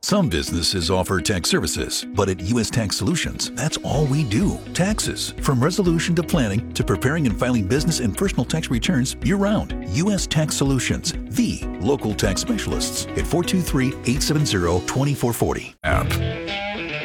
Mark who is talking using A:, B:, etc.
A: Some businesses offer tax services, but at U.S. Tax Solutions, that's all we do. Taxes. From resolution to planning to preparing and filing business and personal tax returns year-round. U.S. Tax Solutions, the local tax specialists at 423-870-2440. App.